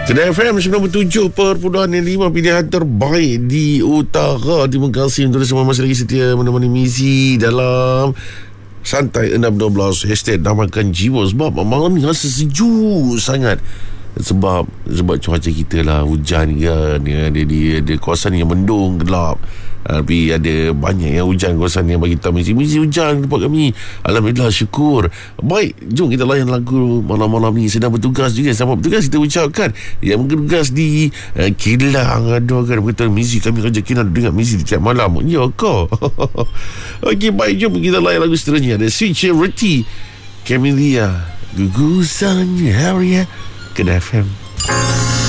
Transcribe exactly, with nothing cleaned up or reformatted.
Kedai F M sembilan puluh tujuh perpuluhan lima pilihan terbaik di utara. Terima kasih untuk semua masih lagi setia menemani Mizi dalam Santai enam dua belas hashtag Namakan Jiwa. Sebab malam ni rasa sejuk sangat. Sebab sebab cuaca kita lah, hujan kan, ya, dia, dia, dia kawasan yang mendung, gelap. Tapi ada banyak yang hujan kawasan yang bagi tahu Mizi, Mizi hujan tempat kami. Alhamdulillah, syukur. Baik, jom kita layan lagu malam-malam ni. Sedang bertugas juga, sama bertugas kita ucapkan yang bertugas di uh, kilang. Aduh kan, berkata Mizi, kami kerja kilang dengar Mizi setiap malam. Ya kau. Okey, baik, jom kita layan lagu seterusnya. Ada Sweet Charity, Camellia, Gugusan Haria, Kedai F M.